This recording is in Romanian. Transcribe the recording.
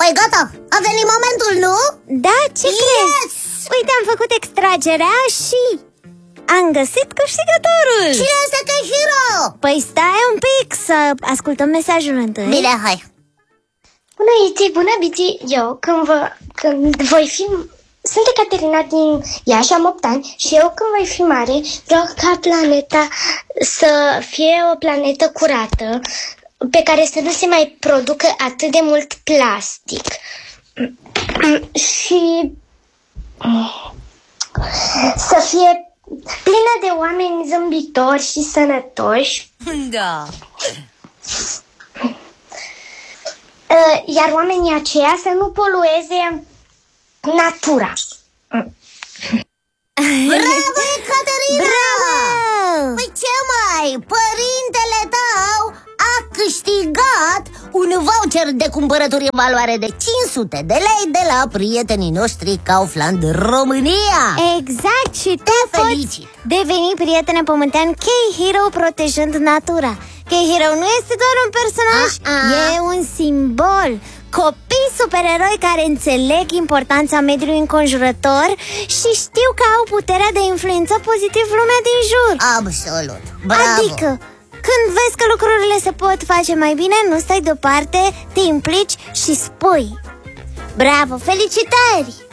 Păi gata, a venit momentul, nu? Da, ce crezi? Uite, am făcut extragerea și am găsit câștigătorul. Cine este Keihiro? Păi stai un pic să ascultăm mesajul întâi. Bine, hai. Bună, Iti, bună, Bici. Eu, când voi fi... Sunt Ecaterina din Iași, am 8 ani și eu când voi fi mare vreau ca planeta să fie o planetă curată pe care să nu se mai producă atât de mult plastic și să fie plină de oameni zâmbitori și sănătoși. Da. Iar oamenii aceia să nu polueze natura. Bravo, Ecaterina! Bravo! Păi ce mai? Părintele tău a câștigat un voucher de cumpărături în valoare de 500 de lei de la prietenii noștri Kaufland România. Exact, și tu Te poți felicit. deveni prietene pământean Keihiro protejând natura. Keihiro nu este doar un personaj, e un simbol. Copii supereroi care înțeleg importanța mediului înconjurător și știu că au puterea de a influența pozitiv lumea din jur. Absolut, bravo. Adică, când vezi că lucrurile se pot face mai bine, nu stai deoparte, te implici și spui. Bravo, felicitări!